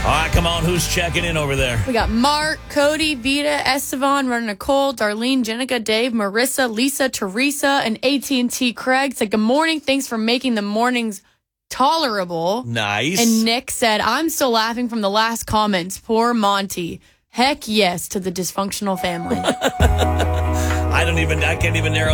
All right, come on. Who's checking in over there? We got Mark, Cody, Vita, Estevan, Rena Nicole, Darlene, Jenica, Dave, Marissa, Lisa, Teresa, and AT&T Craig said, good morning. Thanks for making the mornings tolerable. Nice. And Nick said, I'm still laughing from the last comments. Poor Monty. Heck yes to the dysfunctional family. I can't even narrow